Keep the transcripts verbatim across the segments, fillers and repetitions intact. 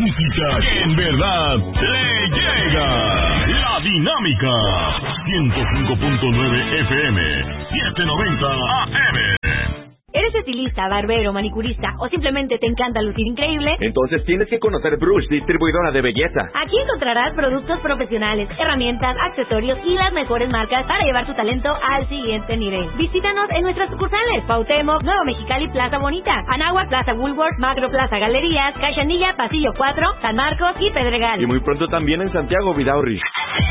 música que en verdad le llega. La Dinámica. ciento cinco punto nueve F M. setecientos noventa A M. ¿Eres estilista, barbero, manicurista o simplemente te encanta lucir increíble? Entonces tienes que conocer Brush, distribuidora de belleza. Aquí encontrarás productos profesionales, herramientas, accesorios y las mejores marcas para llevar tu talento al siguiente nivel. Visítanos en nuestras sucursales: Cuauhtémoc, Nuevo Mexicali, Plaza Bonita, Anáhuac, Plaza Woolworth, Macro Plaza Galerías, Cachanilla, Pasillo cuatro, San Marcos y Pedregal. Y muy pronto también en Santiago, Vidaurri.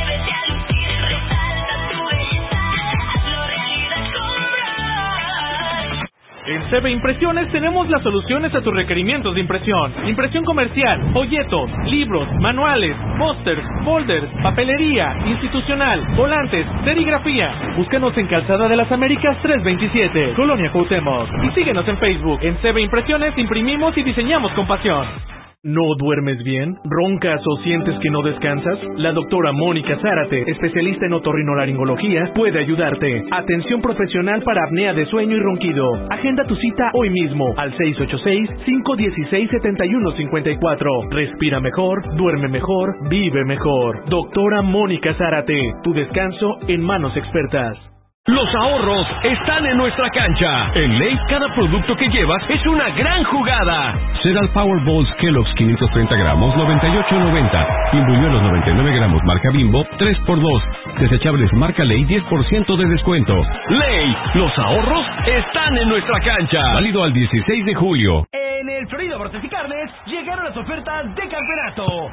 En C B Impresiones tenemos las soluciones a tus requerimientos de impresión. Impresión comercial, folletos, libros, manuales, pósters, folders, papelería, institucional, volantes, serigrafía. Búscanos en Calzada de las Américas trescientos veintisiete, Colonia Cuauhtémoc. Y síguenos en Facebook. En C B Impresiones imprimimos y diseñamos con pasión. ¿No duermes bien? ¿Roncas o sientes que no descansas? La doctora Mónica Zárate, especialista en otorrinolaringología, puede ayudarte. Atención profesional para apnea de sueño y ronquido. Agenda tu cita hoy mismo al seis ocho seis, cinco uno seis, siete uno cinco cuatro. Respira mejor, duerme mejor, vive mejor. Doctora Mónica Zárate, tu descanso en manos expertas. Los ahorros están en nuestra cancha. En Ley, cada producto que llevas es una gran jugada. Cereal Power Balls Kellogg's quinientos treinta gramos, noventa y ocho noventa. Y buñuelos noventa y nueve gramos marca Bimbo, tres por dos. Desechables marca Ley, diez por ciento de descuento. Ley, los ahorros están en nuestra cancha. Válido al dieciséis de julio. En el Florida Bortes y Carnes llegaron las ofertas de campeonato.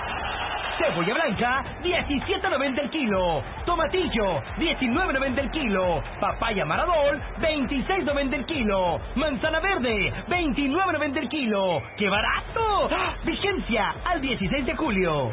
Cebolla blanca, diecisiete noventa el kilo. Tomatillo, diecinueve noventa el kilo. Papaya Maradol, veintiséis noventa el kilo. Manzana verde, veintinueve noventa el kilo. ¡Qué barato! Vigencia al dieciséis de julio.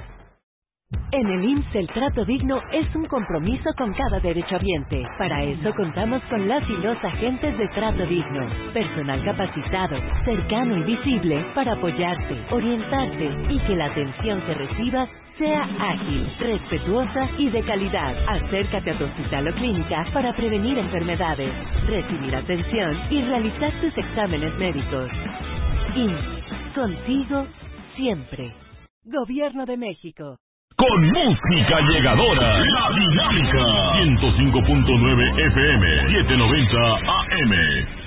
En el I M S S el trato digno es un compromiso con cada derechohabiente. Para eso contamos con las y los agentes de trato digno. Personal capacitado, cercano y visible para apoyarte, orientarte y que la atención que recibas sea ágil, respetuosa y de calidad. Acércate a tu hospital o clínica para prevenir enfermedades, recibir atención y realizar tus exámenes médicos. I M S S, contigo siempre. Gobierno de México. Con música llegadora, La Dinámica. ciento cinco punto nueve F M, setecientos noventa A M.